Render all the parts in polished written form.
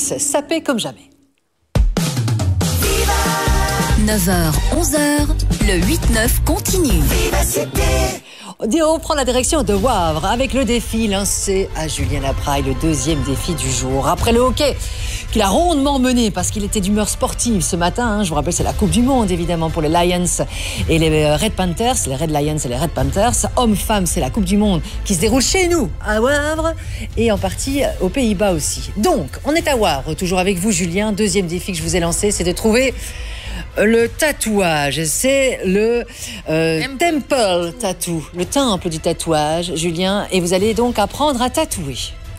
Alliance, sapé comme jamais. 9h, 11h, le 8-9 continue. On prend la direction de Wavre avec le défi lancé à Julien Lapraille, le deuxième défi du jour. Après le hockey, qu'il a rondement mené parce qu'il était d'humeur sportive ce matin. Je vous rappelle, c'est la Coupe du Monde, évidemment, pour les Lions et les Red Panthers. Les Red Lions et les Red Panthers. Hommes-femmes, c'est la Coupe du Monde qui se déroule chez nous, à Wavre, et en partie aux Pays-Bas aussi. Donc, on est à Wavre, toujours avec vous, Julien. Deuxième défi que je vous ai lancé, c'est de trouver le tatouage. C'est le Temple Tattoo, le temple du tatouage, Julien. Et vous allez donc apprendre à tatouer.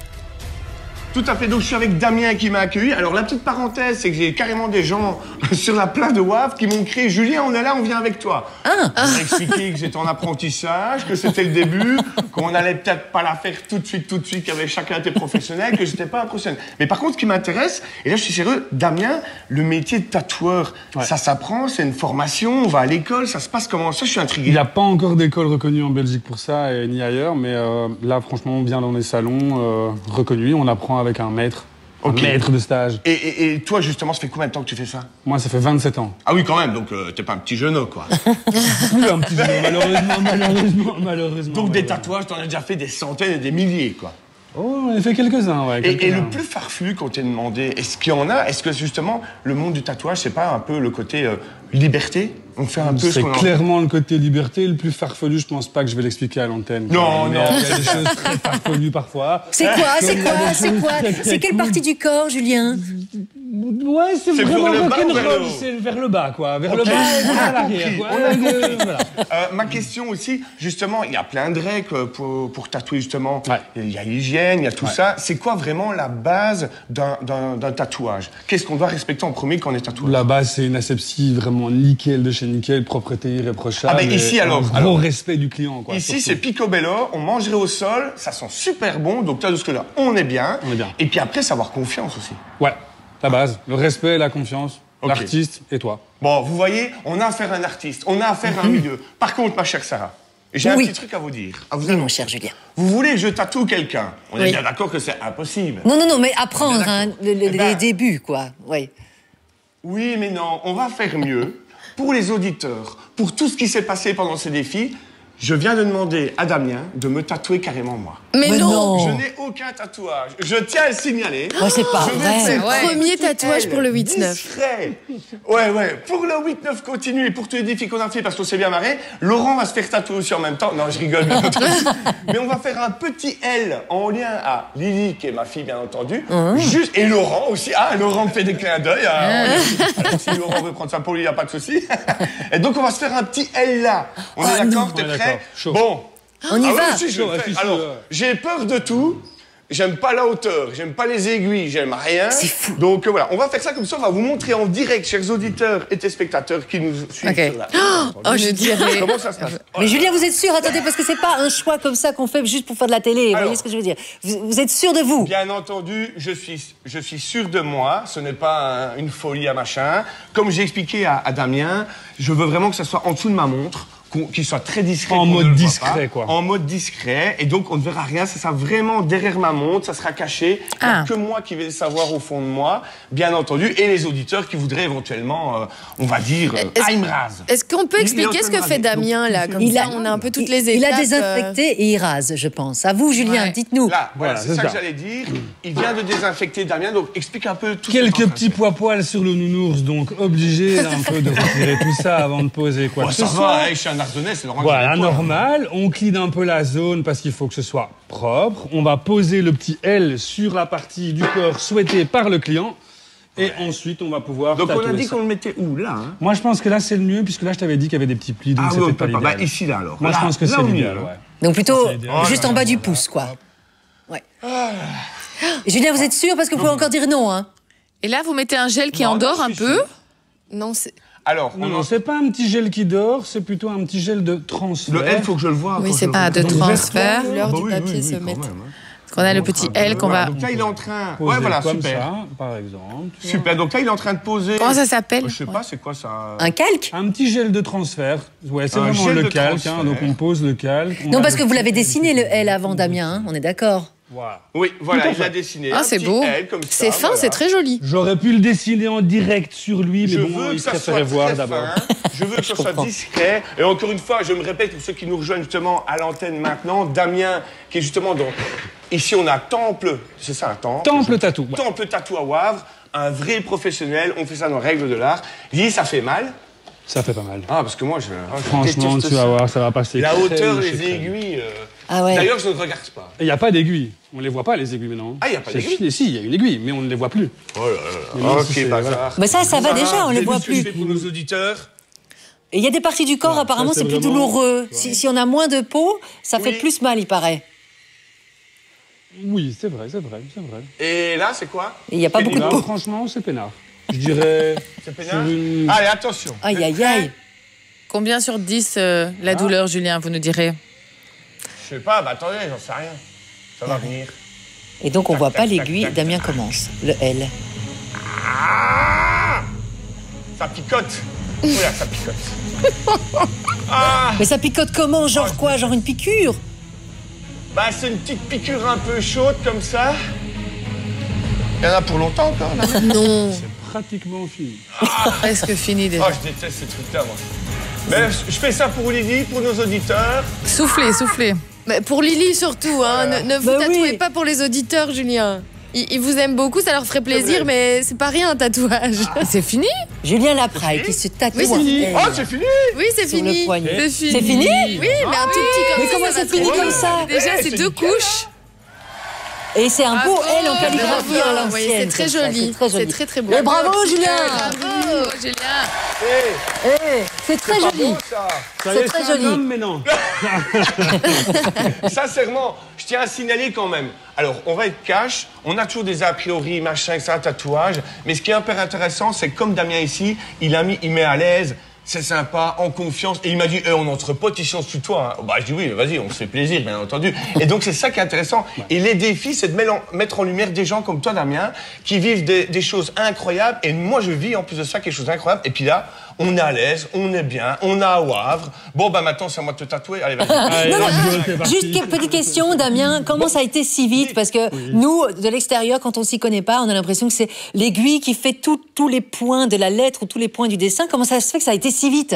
Tout à fait, donc je suis avec Damien qui m'a accueilli. Alors la petite parenthèse, c'est que j'ai carrément des gens sur la place de Wavre qui m'ont crié « Julien, on est là, on vient avec toi ». On m'a expliqué que j'étais en apprentissage, que c'était le début, qu'on allait peut-être pas la faire tout de suite, qu'avait chacun été professionnel, que j'étais pas un professionnel. Mais par contre, ce qui m'intéresse, et là je suis sérieux, Damien, le métier de tatoueur, ça s'apprend, c'est une formation, on va à l'école, ça se passe comment? Ça, je suis intrigué. Il n'y a pas encore d'école reconnue en Belgique pour ça, et ni ailleurs, mais là franchement, on vient dans les salons reconnus, on apprend avec un maître. Un maître de stage. Et toi, justement, ça fait combien de temps que tu fais ça? Moi, ça fait 27 ans. Ah oui, quand même, donc t'es pas un petit jeune, quoi. Oui, un petit jeune, malheureusement. Donc des tatouages, t'en as déjà fait des centaines et des milliers, quoi. Oh, on a fait quelques-uns, ouais. Et le plus farfelu qu'on t'ait demandé, est-ce qu'il y en a? Est-ce que justement, le monde du tatouage, c'est pas un peu le côté liberté? On fait un peu c'est clairement le côté liberté. Le plus farfelu, je pense pas que je vais l'expliquer à l'antenne. Non. Il y a des choses très farfelues parfois. C'est quoi? C'est quelle partie du corps, Julien? Ouais, c'est vraiment rock'n'roll. C'est vers le bas, quoi. Vers le bas et vers l'arrière. Voilà. Ma question aussi, justement, il y a plein de règles pour tatouer, justement. Ouais. Il y a l'hygiène, il y a tout ça. C'est quoi vraiment la base d'un tatouage? Qu'est-ce qu'on doit respecter en premier quand on est tatoueur? La base, c'est une asepsie vraiment nickel de chez nickel, propreté irréprochable. Ah ben ici alors, gros respect du client, quoi. Ici c'est picobello, on mangerait au sol, ça sent super bon, donc là jusque là on est bien. Et puis après savoir confiance aussi. Ouais, la base, le respect, la confiance, l'artiste et toi. Bon, vous voyez, on a affaire à un artiste, on a affaire à un milieu. Par contre, ma chère Sarah, j'ai un petit truc à vous dire. Oui, mon cher Julien. Vous voulez que je tatoue quelqu'un? On est bien d'accord que c'est impossible. Non, mais apprendre les débuts, quoi. Oui, mais non, on va faire mieux. Pour les auditeurs, pour tout ce qui s'est passé pendant ces défis, je viens de demander à Damien de me tatouer carrément moi. Mais non. Je n'ai aucun tatouage. Je tiens à le signaler. C'est pas vrai. C'est le premier tatouage pour le 8-9. Ouais. Pour le 8-9 continue et pour tous les défis qu'on a fait parce qu'on s'est bien marré, Laurent va se faire tatouer aussi en même temps. Non, je rigole. Mais on va faire un petit L en lien à Lily, qui est ma fille, bien entendu. Juste, et Laurent aussi. Ah, Laurent me fait des clins d'œil. Alors, si Laurent veut prendre ça pour lui, il n'y a pas de souci. Et donc, on va se faire un petit L là. On est d'accord? T'es prêt? Bon. On y va. Alors, j'ai peur de tout. J'aime pas la hauteur, j'aime pas les aiguilles, j'aime rien. C'est fou. Donc voilà, on va faire ça comme ça, on va vous montrer en direct, chers auditeurs et téléspectateurs qui nous suivent sur la... je dirais... Comment ça se passe? Mais Julien, vous êtes sûr? Attendez, parce que c'est pas un choix comme ça qu'on fait juste pour faire de la télé. Vous voyez ce que je veux dire? Vous êtes sûr de vous? Bien entendu, je suis sûr de moi. Ce n'est pas une folie à machin. Comme j'ai expliqué à Damien, je veux vraiment que ça soit en dessous de ma montre. Qu'il soit très discret. En mode discret, quoi. En mode discret. Et donc, on ne verra rien. Ça sera vraiment derrière ma montre. Ça sera caché. Il n'y a que moi qui vais le savoir au fond de moi, bien entendu. Et les auditeurs qui voudraient éventuellement, on va dire, Heimraz. Est-ce qu'on peut expliquer ce que fait Damien, là? Comme ça, on a un peu toutes les étapes. Il a désinfecté et il rase, je pense. À vous, Julien, dites-nous. Là, voilà, c'est ça que j'allais dire. Il vient de désinfecter Damien. Donc, explique un peu tout. Quelques petits poils sur le nounours. Donc, obligé un peu de retirer tout ça avant de poser quoi que ce soit. Je suis un Ardennais, c'est normal. Voilà, normal. On clean un peu la zone parce qu'il faut que ce soit propre. On va poser le petit L sur la partie du corps souhaitée par le client. Et ensuite, on va pouvoir tatouer. Donc, on a dit qu'on le mettait où, là? Moi, je pense que là, c'est le mieux, puisque là, je t'avais dit qu'il y avait des petits plis. Donc c'était pas l'idéal. Ici, là, alors. Moi, je pense que c'est l'idéal, ouais. Donc, plutôt juste en bas du pouce, quoi. Ouais. Julien, vous êtes sûr? Parce que vous pouvez encore dire non, hein. Et là, vous mettez un gel qui endort un peu? Non, c'est... Alors, non, c'est pas un petit gel qui dort, c'est plutôt un petit gel de transfert. Le L, faut que je le vois. Oui, c'est pas de transfert. L'heure du papier se met. Parce qu'on a le petit L qu'on va... Donc là, il est en train... Ouais, voilà, super. Ça, par exemple. Super, donc là, il est en train de poser... Comment ça s'appelle? Je sais pas, c'est quoi ça? Un calque? Un petit gel de transfert. Ouais, c'est vraiment le calque, hein, donc on pose le calque. Non, parce que vous l'avez dessiné, le L, avant, Damien, hein, on est d'accord. Voilà. Oui, voilà, il l'a dessiné. Ah, c'est beau. Comme ça, C'est fin, voilà. c'est très joli. J'aurais pu le dessiner en direct sur lui, mais Je bon, veux que il ça préférait soit voir très d'abord. fin. Je veux que ça soit discret. Et encore une fois, je me répète pour ceux qui nous rejoignent justement à l'antenne maintenant, Damien, qui est justement dans... Ici, on a Temple, c'est ça un temple? Temple Tatou. Ouais. Temple Tatou à Wavre, un vrai professionnel, on fait ça dans les règles de l'art. Il dit, ça fait mal. Ça fait pas mal. Ah, parce que moi, je Franchement, déteste tu vas ça. voir, ça va passer. La hauteur, crème les chez crème. aiguilles. Ah ouais. D'ailleurs, je ne regarde pas. Il n'y a pas d'aiguille. On les voit pas, les aiguilles, maintenant. Ah, il n'y a pas C'est d'aiguille? fini. Si, il y a une aiguille, mais on ne les voit plus. Oh là là Mais là. non, Ok, c'est- bazar. Mais ça va déjà, on les voit Vous avez vu ce que je plus. fais pour nos auditeurs? Et il y a des parties du corps, Ouais, apparemment, ça, c'est c'est plus vraiment- douloureux. Si on a moins de peau, ça fait Oui. plus mal, il paraît. Oui, c'est vrai. Et là, c'est quoi? Et il n'y a pas Quel beaucoup de Là, peau. franchement, c'est peinard. Je dirais... C'est peinard? Sur une- Allez, attention. Aïe, aïe, aïe. Combien sur 10 la douleur, Julien, vous nous direz? Je sais pas, bah attendez, j'en sais rien. Ça va venir. Et donc, on voit pas tac, l'aiguille. tac, Damien commence. Le L. Ah, ça picote. Oula, ça picote. Ah, Mais ça picote comment? Genre quoi? Genre une piqûre? bah c'est une petite piqûre un peu chaude comme ça. Il y en a pour longtemps encore, là. Non. Pratiquement fini. Presque fini déjà. Oh, je déteste ces trucs-là, moi. Mais je fais ça pour Lily, pour nos auditeurs. Soufflez. Mais pour Lily surtout, hein. Ne vous Bah tatouez oui. pas pour les auditeurs, Julien. Ils vous aiment beaucoup, ça leur ferait plaisir, mais c'est pas rien un tatouage. C'est fini? Julien Lapraille qui se tatoue Oui, c'est un fini. L Oh, c'est fini. Oui, c'est sur fini. le poignet. C'est fini. C'est fini? Oui, mais un tout petit comme Mais ça. comment ça c'est va fini très comme bien. ça? Déjà, Eh, c'est c'est 2 nickel. couches. Et c'est un beau L en calligraphie Bravo. à l'ancienne. Oui, c'est très comme ça, joli. C'est très joli. C'est très, très beau. Et bravo, Julien. Bravo, Julien. Eh, Eh, c'est très pas joli. beau, ça. Ça y C'est est, très c'est un joli. homme, mais non. Sincèrement, je tiens à signaler quand même. Alors, on va être cash, on a toujours des a priori, machin, c'est un tatouage. Mais ce qui est hyper intéressant, c'est que comme Damien ici, il met à l'aise, c'est sympa, en confiance. Et il m'a dit, on est entre potes ici, on se tutoie. Hein. Bah, je dis oui, vas-y, on se fait plaisir, bien entendu. Et donc, c'est ça qui est intéressant. Et les défis, c'est de mettre en lumière des gens comme toi, Damien, qui vivent des choses incroyables. Et moi, je vis en plus de ça quelque chose d'incroyable. Et puis là, on est à l'aise, on est bien, on est à Wavre. Bon, bah maintenant, c'est à moi de te tatouer. Allez, vas-y. Allez, Non, non, let's go, c'est parti. juste quelques petites questions, Damien. Comment ça a été si vite? Parce que nous, de l'extérieur, quand on s'y connaît pas, on a l'impression que c'est l'aiguille qui fait tous les points de la lettre ou tous les points du dessin. Comment ça se fait que ça a été si vite?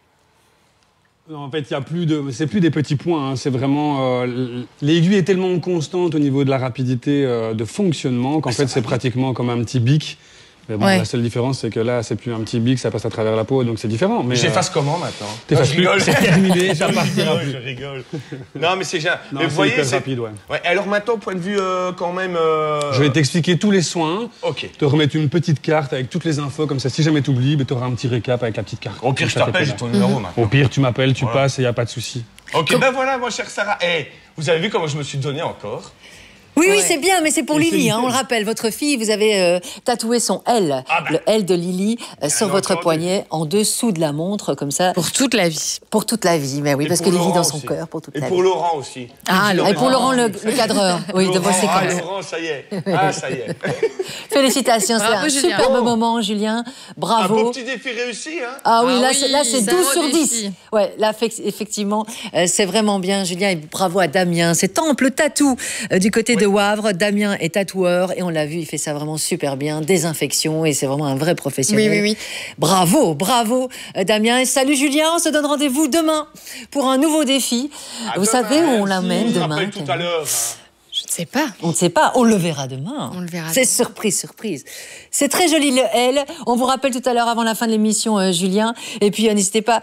Non, en fait, il y a c'est plus des petits points. Hein. C'est vraiment l'aiguille est tellement constante au niveau de la rapidité de fonctionnement qu'en fait c'est pratiquement comme un petit bic. Mais bon, Ouais. la seule différence c'est que là c'est plus un petit bic, ça passe à travers la peau, donc c'est différent. Mais J'efface comment maintenant? t'effaces Je plus, rigole. c'est terminé, ça partira plus. Je rigole. Non, mais c'est génial. Non, Mais vous c'est voyez, hyper c'est rapide, ouais. Ouais, alors maintenant, point de vue quand même. Je vais t'expliquer tous les soins. Ok. Te remettre une petite carte avec toutes les infos comme ça. Si jamais t'oublies, tu auras un petit récap avec la petite carte. Au pire, Comme je ça, t'es t'appelle, pas j'ai là. ton numéro maintenant. Au pire, tu m'appelles, tu Voilà. passes et il n'y a pas de souci. Ok, ben voilà, moi, chère Sarah. Eh, vous avez vu comment je me suis donné encore? Oui, oui, Ouais. c'est bien, mais c'est pour Et Lily, c'est hein, on le nickel. rappelle. Votre fille, vous avez tatoué son L, Ah bah. le L de Lily, sur Bien votre entendu. poignet, en dessous de la montre, comme ça, Pour toute la vie. pour toute la vie. Mais oui, Et parce pour que Lily Laurent dans son aussi. cœur, pour toute Et la pour vie. Laurent aussi. Ah, Et pour Laurent, le cadreur, oui, de vos Laurent, ah, séquences. Laurent, ça y est. Ah, ça y est. Félicitations, c'est Bravo, un Julien. superbe moment, Julien. Un beau Bravo. petit défi réussi, hein? Ah oui, Ah là, oui, c'est ça 12 vaut sur des 10. filles. Ouais, là, effectivement, c'est vraiment bien, Julien, et bravo à Damien. C'est Temple Tatou du côté de Wavre. Damien est tatoueur et on l'a vu, il fait ça vraiment super bien. Désinfection et c'est vraiment un vrai professionnel. Oui, oui, oui. Bravo, bravo, Damien. Et salut, Julien. On se donne rendez-vous demain pour un nouveau défi. À Vous demain, savez où on hein, l'amène je vous demain? rappelle tout à l'heure. Hein. Je ne sais pas. On ne sait pas, on le verra demain. On le verra C'est surprise, surprise. C'est très joli le L. On vous rappelle tout à l'heure avant la fin de l'émission, Julien. Et puis n'hésitez pas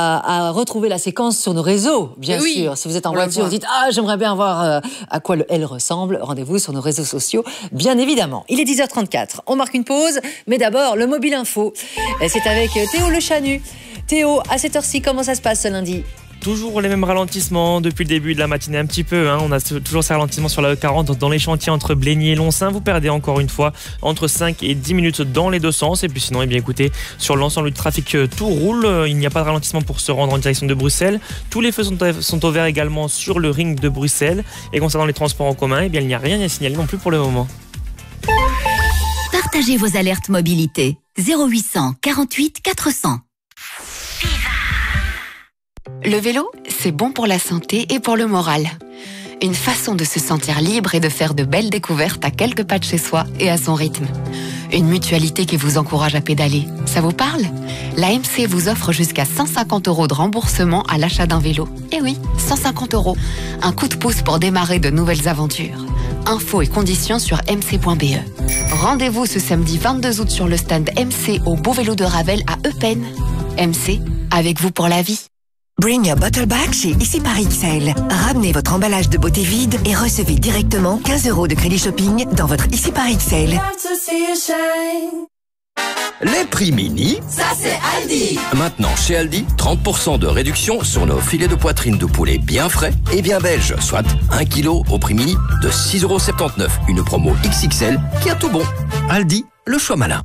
à retrouver la séquence sur nos réseaux, bien Oui, sûr. Si vous êtes en on le voiture, voit. dites ah j'aimerais bien voir à quoi le L ressemble. Rendez-vous sur nos réseaux sociaux, bien évidemment. Il est 10h34. On marque une pause, mais d'abord le mobile info. Et c'est avec Théo Le Chanu. Théo, à cette heure-ci, comment ça se passe ce lundi? Toujours les mêmes ralentissements depuis le début de la matinée un petit peu. On a toujours ces ralentissements sur la E40 dans les chantiers entre Blény et Loncin. Vous perdez encore une fois entre 5 et 10 minutes dans les deux sens. Et puis sinon, eh bien, écoutez, sur l'ensemble du trafic, tout roule. Il n'y a pas de ralentissement pour se rendre en direction de Bruxelles. Tous les feux sont au vert également sur le ring de Bruxelles. Et concernant les transports en commun, eh bien, il n'y a rien à signaler non plus pour le moment. Partagez vos alertes mobilité. 0800 48 400. Le vélo, c'est bon pour la santé et pour le moral. Une façon de se sentir libre et de faire de belles découvertes à quelques pas de chez soi et à son rythme. Une mutualité qui vous encourage à pédaler. Ça vous parle? La MC vous offre jusqu'à 150 € de remboursement à l'achat d'un vélo. Eh oui, 150 €. Un coup de pouce pour démarrer de nouvelles aventures. Infos et conditions sur mc.be. Rendez-vous ce samedi 22 août sur le stand MC au Beau Vélo de Ravel à Eupen. MC, avec vous pour la vie. Bring your bottle back chez Ici Paris XL. Ramenez votre emballage de beauté vide et recevez directement 15 € de crédit shopping dans votre Ici Paris XL. Les prix mini, ça c'est Aldi. Maintenant chez Aldi, 30% de réduction sur nos filets de poitrine de poulet bien frais et bien belges, soit 1 kg au prix mini de 6,79 €. Une promo XXL qui a tout bon. Aldi, le choix malin.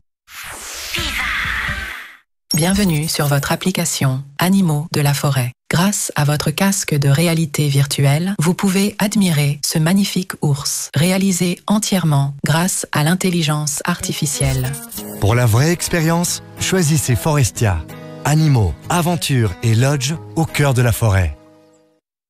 Bienvenue sur votre application Animaux de la forêt. Grâce à votre casque de réalité virtuelle, vous pouvez admirer ce magnifique ours, réalisé entièrement grâce à l'intelligence artificielle. Pour la vraie expérience, choisissez Forestia. Animaux, aventures et lodge au cœur de la forêt.